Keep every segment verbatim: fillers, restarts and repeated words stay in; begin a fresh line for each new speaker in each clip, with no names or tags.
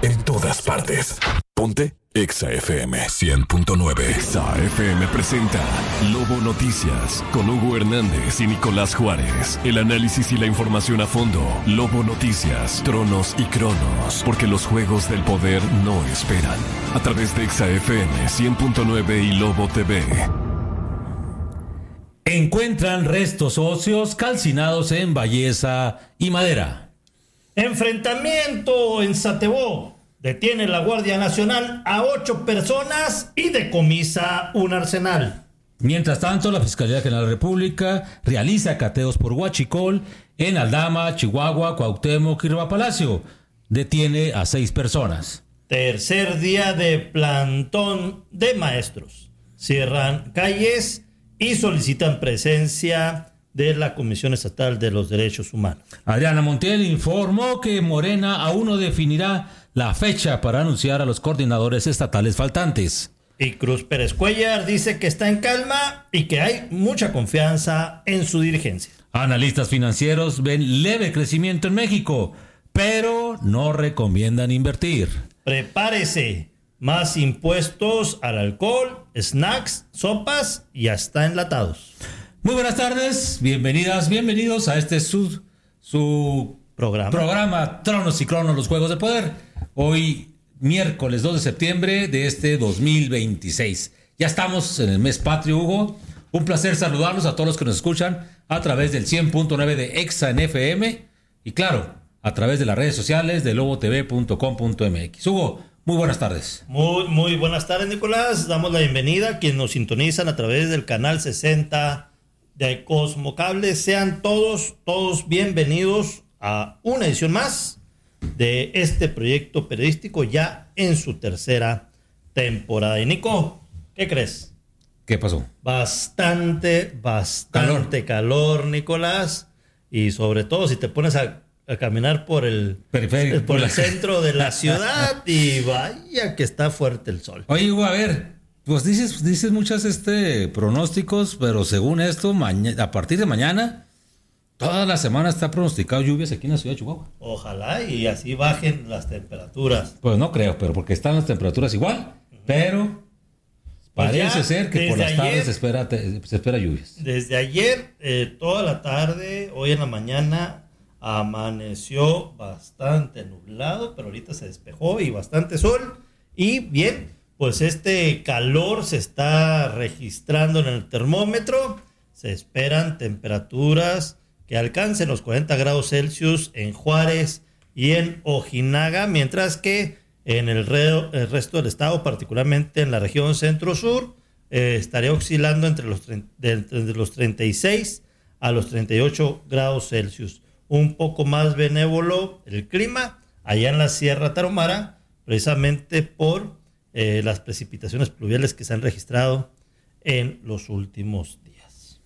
en todas partes. Ponte Exa F M cien punto nueve. Exa F M presenta Lobo Noticias con Hugo Hernández y Nicolás Juárez. El análisis y la información a fondo. Lobo Noticias, tronos y cronos. Porque los juegos del poder no esperan. A través de Exa F M cien punto nueve y Lobo T V.
Encuentran restos óseos calcinados en Belleza y Madera.
Enfrentamiento en Satebó. Detiene la Guardia Nacional a ocho personas y decomisa un arsenal.
Mientras tanto, la Fiscalía General de la República realiza cateos por huachicol en Aldama, Chihuahua, Cuauhtémoc y Riva Palacio. Detiene a seis personas.
Tercer día de plantón de maestros. Cierran calles y solicitan presencia de la Comisión Estatal de los Derechos Humanos.
Adriana Montiel informó que Morena aún no definirá la fecha para anunciar a los coordinadores estatales faltantes.
Y Cruz Pérez Cuellar dice que está en calma y que hay mucha confianza en su dirigencia.
Analistas financieros ven leve crecimiento en México, pero no recomiendan invertir.
Prepárese, más impuestos al alcohol, snacks, sopas y hasta enlatados.
Muy buenas tardes, bienvenidas, bienvenidos a este su, su
programa.
programa Tronos y Cronos, los Juegos del Poder. Hoy, miércoles dos de septiembre de este dos mil veintiséis. Ya estamos en el mes patrio, Hugo. Un placer saludarlos a todos los que nos escuchan a través del cien punto nueve de Exa en F M y claro, a través de las redes sociales de lobo t v punto com punto m x. Hugo, muy buenas tardes.
Muy, muy buenas tardes, Nicolás. Damos la bienvenida a quienes nos sintonizan a través del canal sesenta de Cosmo Cable. Sean todos, todos bienvenidos a una edición más de este proyecto periodístico ya en su tercera temporada. Y Nico, ¿qué crees?
¿Qué pasó?
Bastante, bastante calor, calor Nicolás. Y sobre todo si te pones a, a caminar por el,
Periférico,
por, por el centro de la ciudad y vaya que está fuerte el sol.
Oye, Hugo, a ver, pues dices, dices muchas este, pronósticos, pero según esto, maña, a partir de mañana, toda la semana está pronosticado lluvias aquí en la ciudad de Chihuahua.
Ojalá y así bajen las temperaturas.
Pues no creo, pero porque están las temperaturas igual, uh-huh. pero pues parece ser que por las ayer, tardes se espera, te, se espera lluvias.
Desde ayer, eh, toda la tarde, hoy en la mañana, amaneció bastante nublado, pero ahorita se despejó y bastante sol. Y bien, pues este calor se está registrando en el termómetro. Se esperan temperaturas que alcancen los cuarenta grados Celsius en Juárez y en Ojinaga, mientras que en el, re, el resto del estado, particularmente en la región centro-sur, eh, estaría oscilando entre los, de, entre los treinta y seis a los treinta y ocho grados Celsius. Un poco más benévolo el clima allá en la Sierra Tarahumara, precisamente por eh, las precipitaciones pluviales que se han registrado en los últimos días.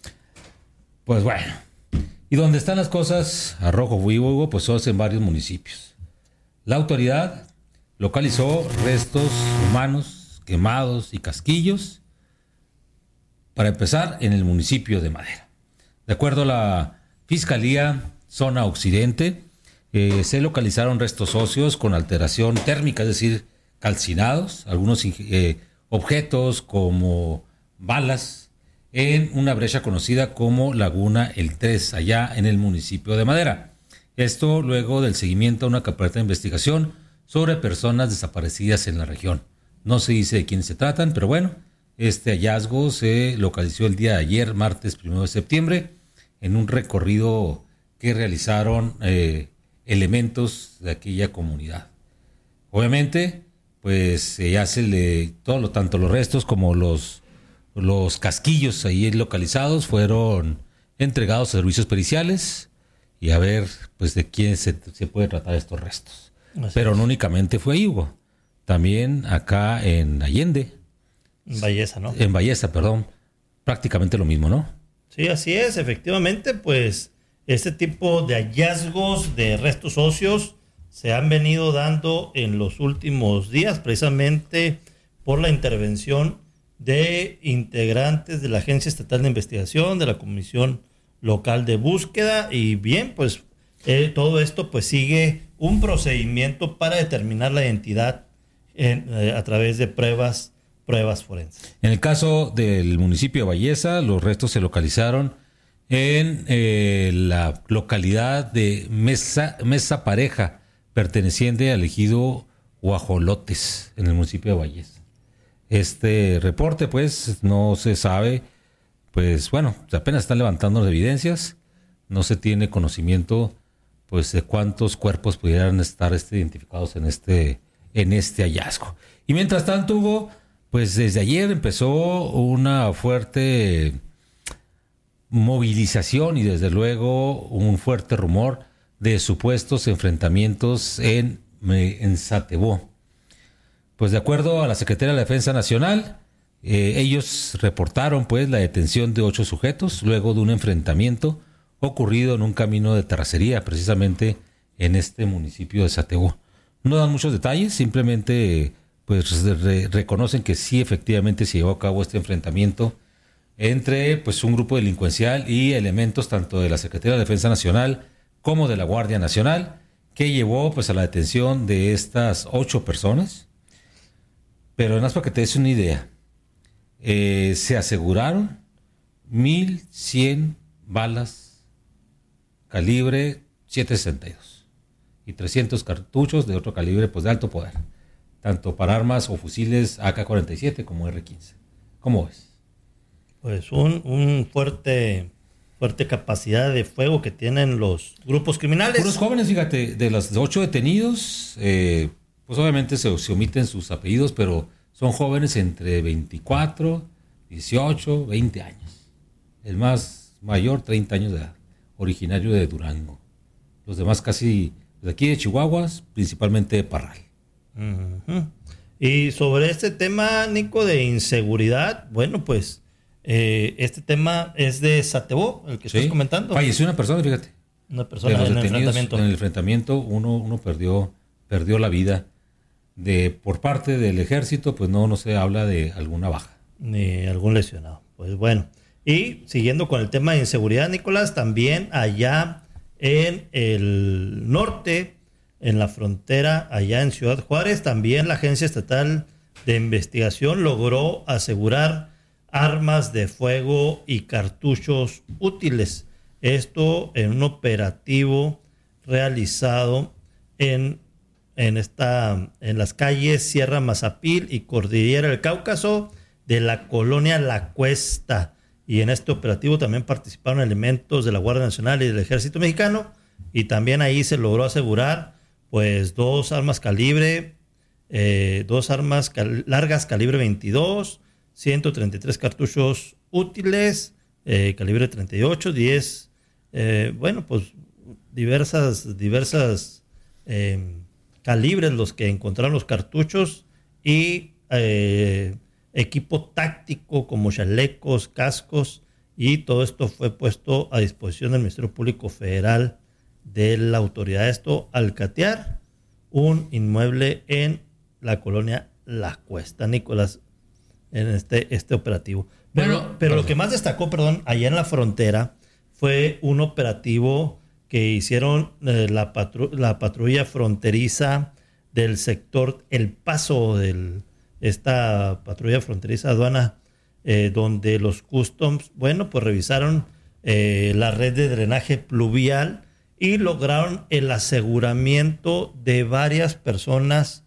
Pues bueno, y donde están las cosas a rojo vivo, pues son en varios municipios. La autoridad localizó restos humanos quemados y casquillos, para empezar, en el municipio de Madera. De acuerdo a la Fiscalía Zona Occidente, eh, se localizaron restos óseos con alteración térmica, es decir, calcinados, algunos eh, objetos como balas, en una brecha conocida como Laguna El tres, allá en el municipio de Madera. Esto luego del seguimiento a una carpeta de investigación sobre personas desaparecidas en la región. No se dice de quiénes se tratan, pero bueno, este hallazgo se localizó el día de ayer, martes primero de septiembre, en un recorrido que realizaron eh, elementos de aquella comunidad. Obviamente, pues ya se le, todo lo, tanto los restos como los, los casquillos ahí localizados fueron entregados a servicios periciales y a ver pues de quién se, se puede tratar estos restos. Así Pero es. No únicamente fue ahí, Hugo. También acá en Allende.
En Belleza, ¿no?
En Belleza, perdón. Prácticamente lo mismo, ¿no?
Sí, así es. Efectivamente, pues este tipo de hallazgos de restos óseos se han venido dando en los últimos días, precisamente por la intervención de integrantes de la Agencia Estatal de Investigación, de la Comisión Local de Búsqueda, y bien, pues Eh, todo esto pues sigue un procedimiento para determinar la identidad en, eh, a través de pruebas, pruebas forenses.
En el caso del municipio de Valleza, los restos se localizaron en eh, la localidad de Mesa, Mesa Pareja, perteneciente al ejido Guajolotes, en el municipio de Valleza. Este reporte, pues, no se sabe, pues, bueno, apenas están levantando las evidencias, no se tiene conocimiento, pues, de cuántos cuerpos pudieran estar este, identificados en este, en este hallazgo. Y mientras tanto, Hugo, pues, desde ayer empezó una fuerte movilización y, desde luego, un fuerte rumor de supuestos enfrentamientos en, en Satebó. Pues de acuerdo a la Secretaría de la Defensa Nacional, eh, ellos reportaron pues la detención de ocho sujetos luego de un enfrentamiento ocurrido en un camino de terracería, precisamente en este municipio de Satebó. No dan muchos detalles, simplemente pues re- reconocen que sí, efectivamente se llevó a cabo este enfrentamiento entre pues un grupo delincuencial y elementos tanto de la Secretaría de la Defensa Nacional como de la Guardia Nacional, que llevó pues a la detención de estas ocho personas. Pero nada más para que te des una idea, eh, se aseguraron mil cien balas calibre siete sesenta y dos y trescientos cartuchos de otro calibre pues de alto poder, tanto para armas o fusiles A K cuarenta y siete como R quince. ¿Cómo ves?
Pues un, un fuerte, fuerte capacidad de fuego que tienen los grupos criminales.
Puros jóvenes, fíjate, de los ocho detenidos, eh, pues obviamente se, se omiten sus apellidos, pero son jóvenes entre veinticuatro, dieciocho, veinte años. El más mayor, treinta años de edad, originario de Durango. Los demás casi de aquí de Chihuahua, principalmente de Parral.
Uh-huh. Y sobre este tema, Nico, de inseguridad, bueno, pues eh, este tema es de Satebó, el que sí. estás comentando.
Falleció una persona, fíjate.
Una persona en el enfrentamiento.
En el enfrentamiento uno, uno perdió, perdió la vida. De, por parte del ejército, pues no, no se habla de alguna baja.
Ni algún lesionado. Pues bueno. Y siguiendo con el tema de inseguridad, Nicolás, también allá en el norte, en la frontera, allá en Ciudad Juárez, también la Agencia Estatal de Investigación logró asegurar armas de fuego y cartuchos útiles. Esto en un operativo realizado en en esta en las calles Sierra Mazapil y Cordillera del Cáucaso de la colonia La Cuesta. Y en este operativo también participaron elementos de la Guardia Nacional y del Ejército Mexicano, y también ahí se logró asegurar pues dos armas calibre, eh, dos armas cal- largas calibre veintidós, ciento treinta y tres cartuchos útiles, eh, calibre treinta y ocho, diez, eh, bueno, pues diversas, diversas eh, calibres los que encontraron los cartuchos, y eh, equipo táctico como chalecos, cascos, y todo esto fue puesto a disposición del Ministerio Público Federal de la autoridad. Esto al catear un inmueble en la colonia La Cuesta, Nicolás, en este, este operativo. Pero, bueno, pero lo que más destacó, perdón, allá en la frontera fue un operativo que hicieron eh, la, patru- la patrulla fronteriza del sector El Paso, del, esta patrulla fronteriza aduana, eh, donde los customs, bueno, pues revisaron eh, la red de drenaje pluvial y lograron el aseguramiento de varias personas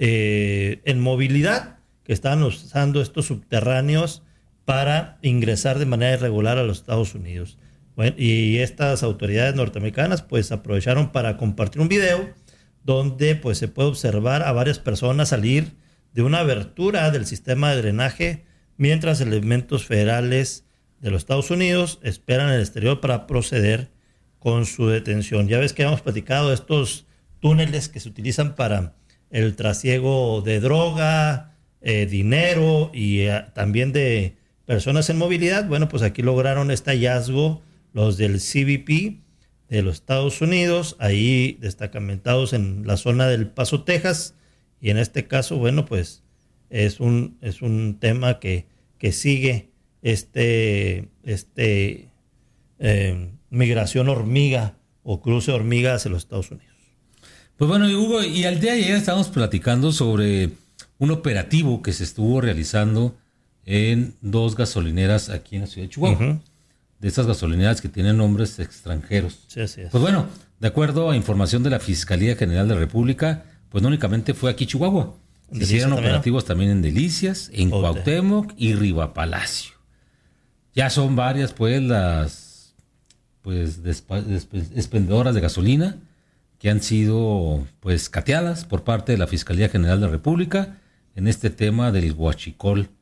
eh, en movilidad que estaban usando estos subterráneos para ingresar de manera irregular a los Estados Unidos. Bueno, y estas autoridades norteamericanas pues aprovecharon para compartir un video donde pues se puede observar a varias personas salir de una abertura del sistema de drenaje mientras elementos federales de los Estados Unidos esperan en el exterior para proceder con su detención. Ya ves que hemos platicado de estos túneles que se utilizan para el trasiego de droga, eh, dinero y eh, también de personas en movilidad. Bueno, pues aquí lograron este hallazgo los del C B P de los Estados Unidos, ahí destacamentados en la zona del Paso, Texas, y en este caso, bueno, pues es un, es un tema que, que sigue este, este eh, migración hormiga o cruce hormiga hacia los Estados Unidos.
Pues bueno, Hugo, y al día de ayer estábamos platicando sobre un operativo que se estuvo realizando en dos gasolineras aquí en la ciudad de Chihuahua. Uh-huh. De estas gasolineras que tienen nombres extranjeros.
Sí, así es.
Pues bueno, de acuerdo a información de la Fiscalía General de la República, pues no únicamente fue aquí Chihuahua. Se hicieron operativos también en Delicias, en okay. Cuauhtémoc y Rivapalacio. Ya son varias, pues, las pues despa- desp- expendedoras de gasolina que han sido, pues, cateadas por parte de la Fiscalía General de la República en este tema del huachicol.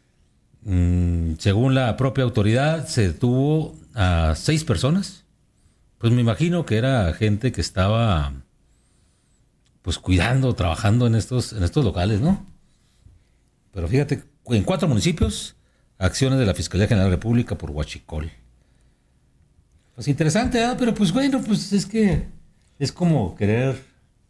Mm, según la propia autoridad, se detuvo a seis personas. Pues me imagino que era gente que estaba, pues, cuidando, trabajando en estos, en estos locales, ¿no? Pero fíjate, en cuatro municipios, acciones de la Fiscalía General de la República por huachicol. Pues interesante, ¿eh? Pero pues bueno, pues es que es como querer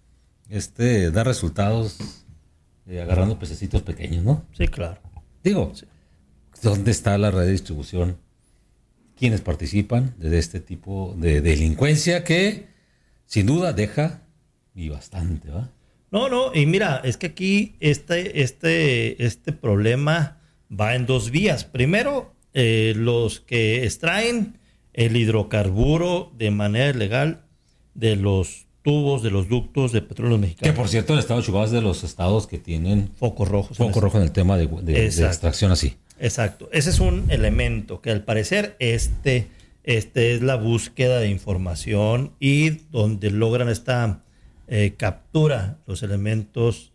este dar resultados eh, agarrando pececitos pequeños, ¿no?
Sí, claro.
Digo, sí. ¿Dónde está la red de distribución? ¿Quiénes participan de este tipo de delincuencia que sin duda deja y bastante, ¿va?
No, no, y mira, es que aquí este, este, este problema va en dos vías. Primero, eh, los que extraen el hidrocarburo de manera ilegal de los tubos, de los ductos de Petróleos Mexicanos.
Que por cierto, el estado de Chihuahua es de los estados que tienen
focos rojos.
Foco rojo en el tema de, de, de extracción así.
Exacto. Ese es un elemento que al parecer este, este es la búsqueda de información y donde logran esta eh, captura los elementos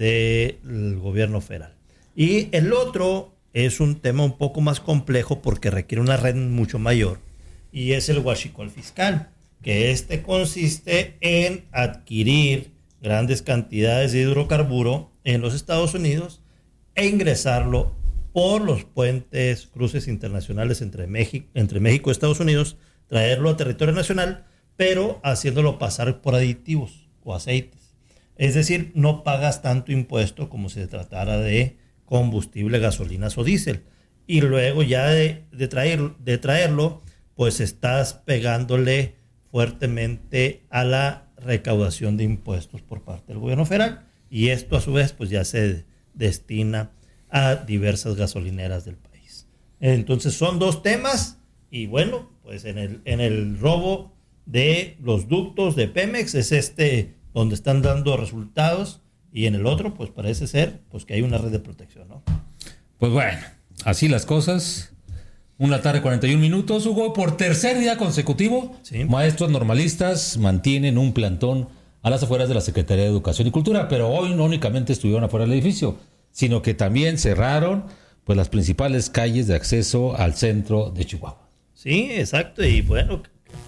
del gobierno federal. Y el otro es un tema un poco más complejo porque requiere una red mucho mayor y es el huachicol fiscal, que este consiste en adquirir grandes cantidades de hidrocarburo en los Estados Unidos e ingresarlo por los puentes, cruces internacionales entre México, entre México y Estados Unidos, traerlo a territorio nacional, pero haciéndolo pasar por aditivos o aceites. Es decir, no pagas tanto impuesto como si se tratara de combustible, gasolinas o diésel. Y luego ya de, de, traer, de traerlo, pues estás pegándole fuertemente a la recaudación de impuestos por parte del gobierno federal. Y esto a su vez pues ya se destina a diversas gasolineras del país. Entonces son dos temas y bueno, pues en el, en el robo de los ductos de Pemex es este donde están dando resultados y en el otro pues parece ser pues que hay una red de protección, ¿no?
Pues bueno, así las cosas. Una tarde, cuarenta y un minutos, Hugo. Por tercer día consecutivo, sí. Maestros normalistas mantienen un plantón a las afueras de la Secretaría de Educación y Cultura, pero hoy no únicamente estuvieron afuera del edificio, sino que también cerraron pues las principales calles de acceso al centro de Chihuahua.
Sí, exacto. Y bueno,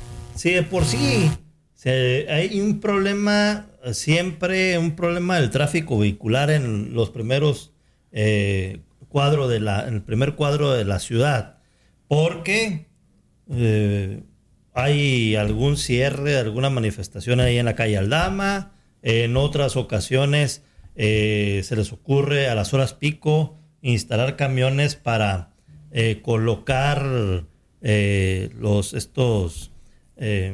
si de por sí se, hay un problema, siempre un problema del tráfico vehicular en los primeros eh, cuadros de la, en el primer cuadro de la ciudad, porque eh, hay algún cierre, alguna manifestación ahí en la calle Aldama, en otras ocasiones eh, se les ocurre a las horas pico instalar camiones para eh, colocar eh, los estos eh,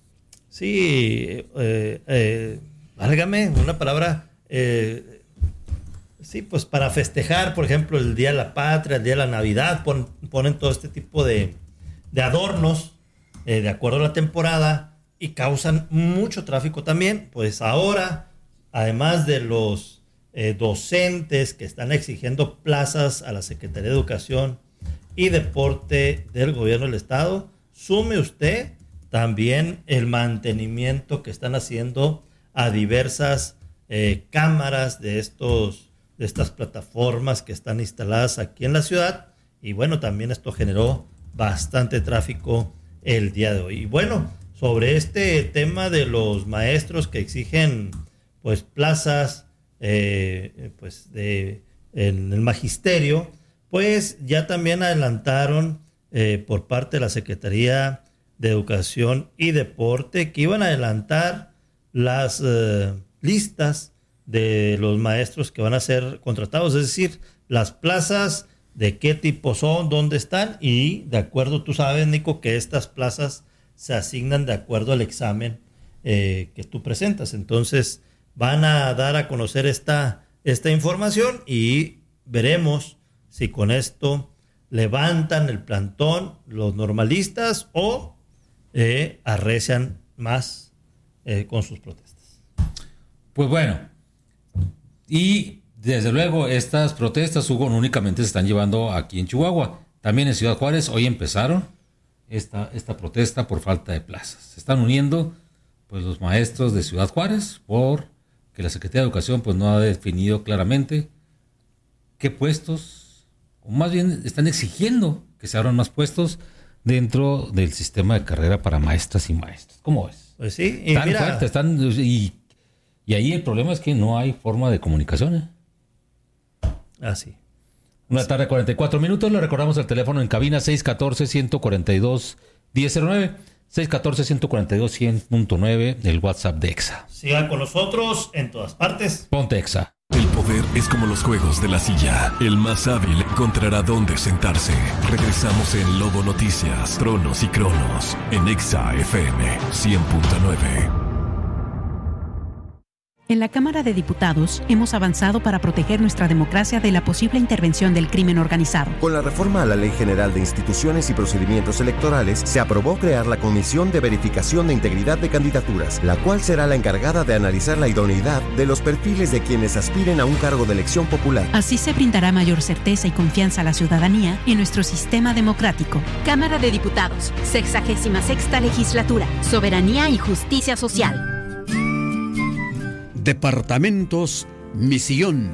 sí eh, eh, válgame una palabra eh, sí, pues para festejar, por ejemplo, el Día de la Patria, el Día de la Navidad, pon, ponen todo este tipo de, de adornos eh, de acuerdo a la temporada y causan mucho tráfico también. Pues ahora, además de los eh, docentes que están exigiendo plazas a la Secretaría de Educación y Deporte del Gobierno del Estado, sume usted también el mantenimiento que están haciendo a diversas eh, cámaras de estos de estas plataformas que están instaladas aquí en la ciudad y bueno, también esto generó bastante tráfico el día de hoy. Y bueno, sobre este tema de los maestros que exigen pues plazas eh, pues de, en el magisterio, pues ya también adelantaron eh, por parte de la Secretaría de Educación y Deporte que iban a adelantar las eh, listas de los maestros que van a ser contratados, es decir, las plazas, de qué tipo son, dónde están y de acuerdo, tú sabes, Nico, que estas plazas se asignan de acuerdo al examen eh, que tú presentas. Entonces van a dar a conocer esta, esta información y veremos si con esto levantan el plantón los normalistas o eh, arrecian más eh, con sus protestas.
Pues bueno, y desde luego estas protestas, Hugo, no únicamente se están llevando aquí en Chihuahua, también en Ciudad Juárez hoy empezaron esta, esta protesta por falta de plazas. Se están uniendo pues los maestros de Ciudad Juárez por que la Secretaría de Educación pues no ha definido claramente qué puestos, o más bien están exigiendo que se abran más puestos dentro del sistema de carrera para maestras y maestros. ¿Cómo ves?
Pues sí, y
están
mira,
fuertes, están, y, y ahí el problema es que no hay forma de comunicación. ¿eh?
Así.
Una tarde, cuarenta y cuatro minutos. Le recordamos el teléfono en cabina seis uno cuatro, uno cuatro dos, uno cero cero nueve. seis uno cuatro, uno cuatro dos, cien punto nueve, el WhatsApp de EXA.
Sigan con nosotros en todas partes.
Ponte EXA.
El poder es como los juegos de la silla. El más hábil encontrará dónde sentarse. Regresamos en Lobo Noticias, Tronos y Cronos, en EXA F M cien punto nueve.
En la Cámara de Diputados hemos avanzado para proteger nuestra democracia de la posible intervención del crimen organizado.
Con la reforma a la Ley General de Instituciones y Procedimientos Electorales, se aprobó crear la Comisión de Verificación de Integridad de Candidaturas, la cual será la encargada de analizar la idoneidad de los perfiles de quienes aspiren a un cargo de elección popular.
Así se brindará mayor certeza y confianza a la ciudadanía en nuestro sistema democrático.
Cámara de Diputados, sexagésima sexta legislatura, soberanía y justicia social.
Departamentos Misión.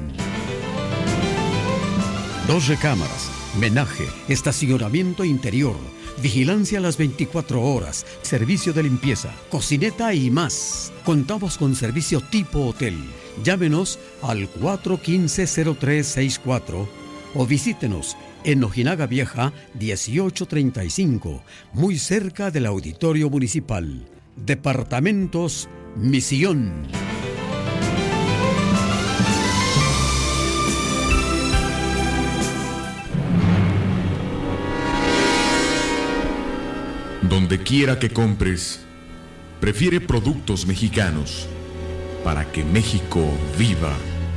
Dos recámaras, menaje, estacionamiento interior, vigilancia a las veinticuatro horas, servicio de limpieza, cocineta y más. Contamos con servicio tipo hotel. Llámenos al cuatro uno cinco, cero tres seis cuatro o visítenos en Ojinaga Vieja dieciocho treinta y cinco, muy cerca del Auditorio Municipal. Departamentos Misión.
Donde quiera que compres, prefiere productos mexicanos para que México viva.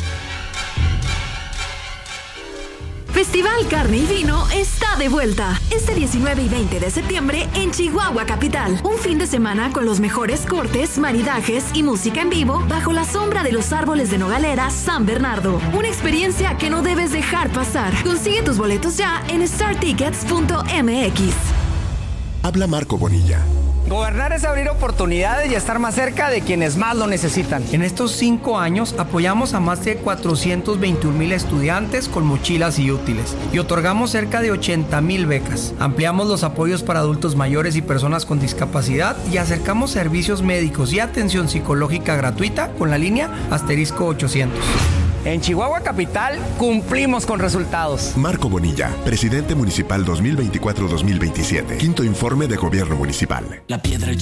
Festival Carne y Vino está de vuelta este diecinueve y veinte de septiembre en Chihuahua Capital. Un fin de semana con los mejores cortes, maridajes y música en vivo bajo la sombra de los árboles de Nogalera San Bernardo. Una experiencia que no debes dejar pasar. Consigue tus boletos ya en star tickets punto m x.
Habla Marco Bonilla.
Gobernar es abrir oportunidades y estar más cerca de quienes más lo necesitan.
En estos cinco años apoyamos a más de cuatrocientos veintiún mil estudiantes con mochilas y útiles y otorgamos cerca de ochenta mil becas. Ampliamos los apoyos para adultos mayores y personas con discapacidad y acercamos servicios médicos y atención psicológica gratuita con la línea asterisco ochocientos.
En Chihuahua Capital cumplimos con resultados.
Marco Bonilla, presidente municipal dos mil veinticuatro a dos mil veintisiete. Quinto informe de gobierno municipal.
La piedra